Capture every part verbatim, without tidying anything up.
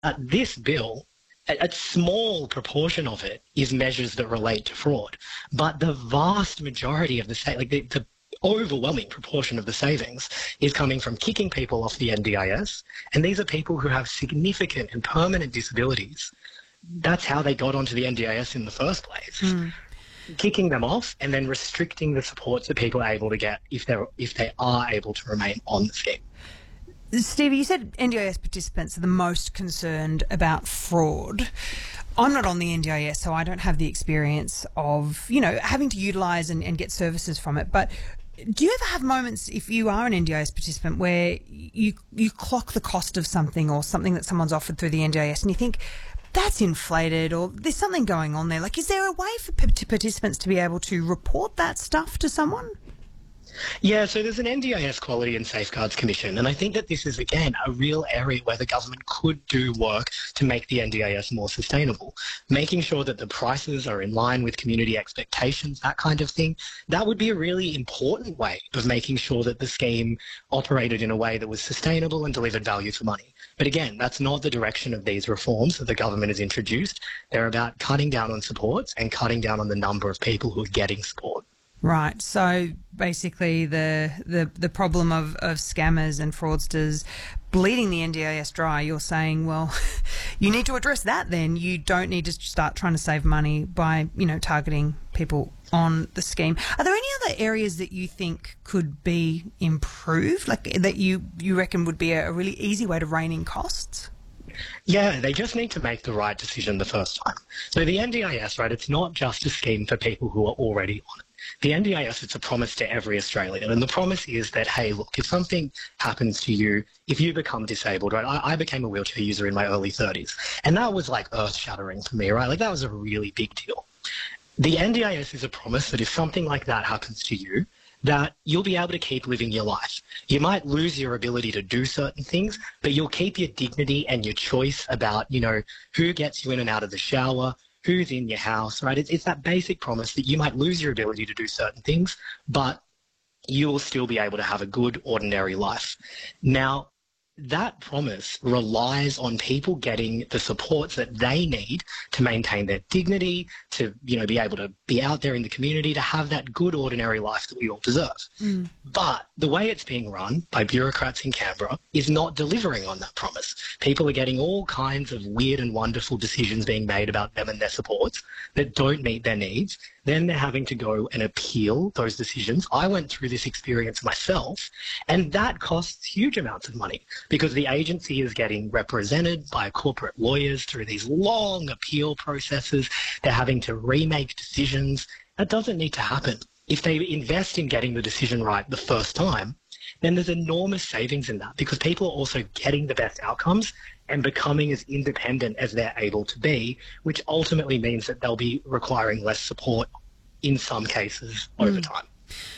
Uh, this bill, a, a small proportion of it is measures that relate to fraud, but the vast majority of the sa- like the, the overwhelming proportion of the savings is coming from kicking people off the N D I S, and these are people who have significant and permanent disabilities. That's how they got onto the N D I S in the first place. Mm. Kicking them off and then restricting the supports that people are able to get if they're if they are able to remain on the scheme. Stevie, you said N D I S participants are the most concerned about fraud. I'm not on the N D I S, so I don't have the experience of, you know, having to utilise and, and get services from it. But do you ever have moments, if you are an N D I S participant, where you you clock the cost of something or something that someone's offered through the N D I S and you think, that's inflated, or there's something going on there? Like, is there a way for p- participants to be able to report that stuff to someone? Yeah, so there's an N D I S Quality and Safeguards Commission, and I think that this is, again, a real area where the government could do work to make the N D I S more sustainable, making sure that the prices are in line with community expectations, that kind of thing. That would be a really important way of making sure that the scheme operated in a way that was sustainable and delivered value for money. But again, that's not the direction of these reforms that the government has introduced. They're about cutting down on supports and cutting down on the number of people who are getting support. Right. So basically the the, the problem of, of scammers and fraudsters bleeding the N D I S dry, you're saying, well, you need to address that then. You don't need to start trying to save money by, you know, targeting people on the scheme. Are there any other areas that you think could be improved, like that you, you reckon would be a, a really easy way to rein in costs? Yeah, they just need to make the right decision the first time. So the N D I S, right, it's not just a scheme for people who are already on it. The N D I S, it's a promise to every Australian. And the promise is that, hey, look, if something happens to you, if you become disabled, right, I, I became a wheelchair user in my early thirties. And that was like earth-shattering for me, right? Like that was a really big deal. The N D I S is a promise that if something like that happens to you, that you'll be able to keep living your life. You might lose your ability to do certain things, but you'll keep your dignity and your choice about, you know, who gets you in and out of the shower, who's in your house, right? It's, it's that basic promise that you might lose your ability to do certain things, but you will still be able to have a good, ordinary life. Now, that promise relies on people getting the supports that they need to maintain their dignity, to, you know, be able to be out there in the community, to have that good, ordinary life that we all deserve. Mm. But the way it's being run by bureaucrats in Canberra is not delivering on that promise. People are getting all kinds of weird and wonderful decisions being made about them and their supports that don't meet their needs. Then they're having to go and appeal those decisions. I went through this experience myself, and that costs huge amounts of money because the agency is getting represented by corporate lawyers through these long appeal processes. They're having to remake decisions. That doesn't need to happen. If they invest in getting the decision right the first time, then there's enormous savings in that because people are also getting the best outcomes and becoming as independent as they're able to be, which ultimately means that they'll be requiring less support in some cases over mm. time.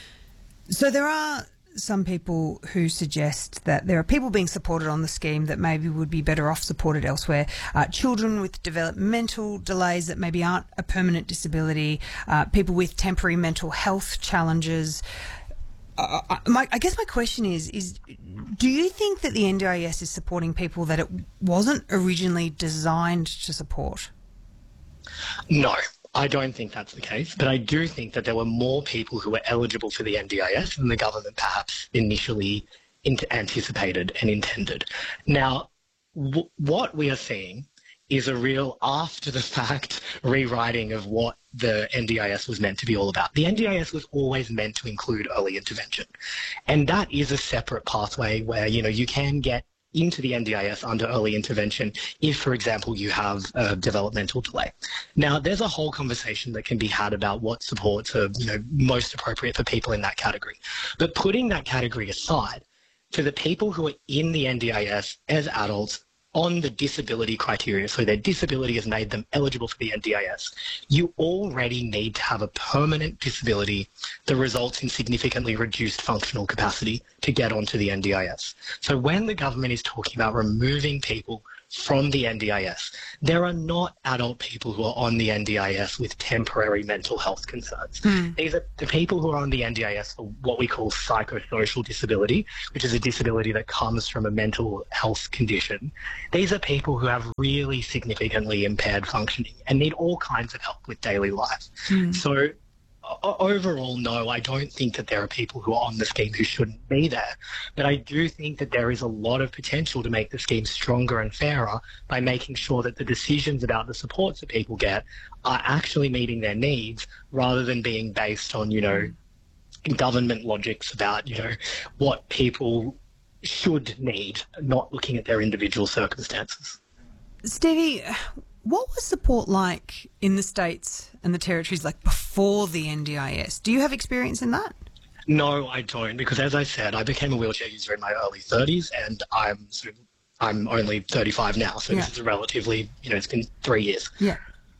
So there are some people who suggest that there are people being supported on the scheme that maybe would be better off supported elsewhere. Uh, children with developmental delays that maybe aren't a permanent disability, uh, people with temporary mental health challenges. Uh, my, I guess my question is, is do you think that the N D I S is supporting people that it wasn't originally designed to support? No, I don't think that's the case, but I do think that there were more people who were eligible for the N D I S than the government perhaps initially anticipated and intended. Now, w- what we are seeing is a real after-the-fact rewriting of what the N D I S was meant to be all about. The N D I S was always meant to include early intervention, and that is a separate pathway where, you know, you can get into the N D I S under early intervention if, for example, you have a developmental delay. Now, there's a whole conversation that can be had about what supports are, you know, most appropriate for people in that category. But putting that category aside, for the people who are in the N D I S as adults on the disability criteria, so their disability has made them eligible for the N D I S, you already need to have a permanent disability that results in significantly reduced functional capacity to get onto the N D I S. So when the government is talking about removing people from the N D I S. There are not adult people who are on the N D I S with temporary mental health concerns. Mm. These are the people who are on the N D I S for what we call psychosocial disability, which is a disability that comes from a mental health condition. These are people who have really significantly impaired functioning and need all kinds of help with daily life. Mm. So overall, no, I don't think that there are people who are on the scheme who shouldn't be there. But I do think that there is a lot of potential to make the scheme stronger and fairer by making sure that the decisions about the supports that people get are actually meeting their needs rather than being based on, you know, government logics about, you know, what people should need, not looking at their individual circumstances. Stevie, what was support like in the states and the territories like before the N D I S? Do you have experience in that? No, I don't, because as I said, I became a wheelchair user in my early thirties, and I'm sort of, I'm only thirty-five now, so yeah. This is relatively, you know, it's been three years. Yeah.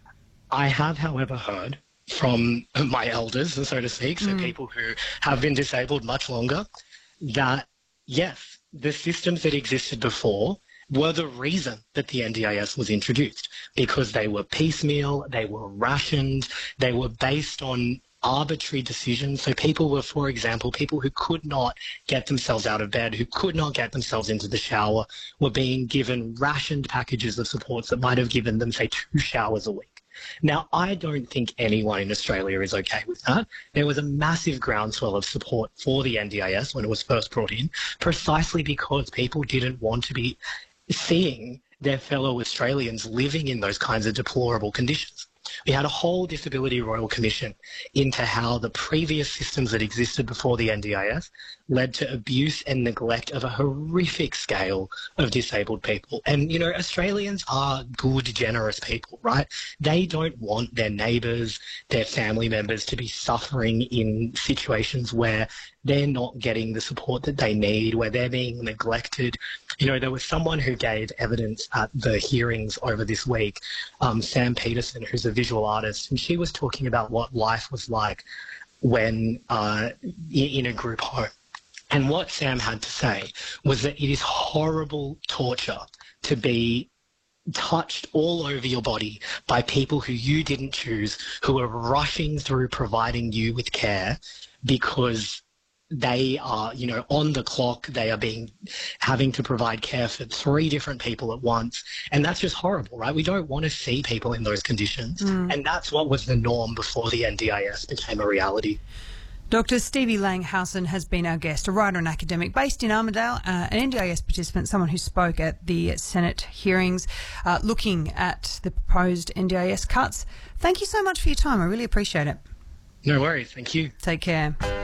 I have, however, heard from my elders, so to speak, so mm. people who have been disabled much longer, that yes, the systems that existed before were the reason that the N D I S was introduced, because they were piecemeal, they were rationed, they were based on arbitrary decisions. So people were, for example, people who could not get themselves out of bed, who could not get themselves into the shower, were being given rationed packages of supports that might have given them, say, two showers a week. Now, I don't think anyone in Australia is okay with that. There was a massive groundswell of support for the N D I S when it was first brought in, precisely because people didn't want to be seeing their fellow Australians living in those kinds of deplorable conditions. We had a whole Disability Royal Commission into how the previous systems that existed before the N D I S led to abuse and neglect of a horrific scale of disabled people. And, you know, Australians are good, generous people, right? They don't want their neighbours, their family members to be suffering in situations where they're not getting the support that they need, where they're being neglected. You know, there was someone who gave evidence at the hearings over this week, um, Sam Peterson, who's a visual artist, and she was talking about what life was like when uh, in a group home. And what Sam had to say was that it is horrible torture to be touched all over your body by people who you didn't choose, who are rushing through providing you with care because they are, you know, on the clock. They are being having to provide care for three different people at once. And that's just horrible, right? We don't want to see people in those conditions. Mm. And that's what was the norm before the N D I S became a reality. Doctor Stevie Langhausen has been our guest, a writer and academic based in Armidale, uh, an N D I S participant, someone who spoke at the Senate hearings uh, looking at the proposed N D I S cuts. Thank you so much for your time. I really appreciate it. No worries. Thank you. Take care.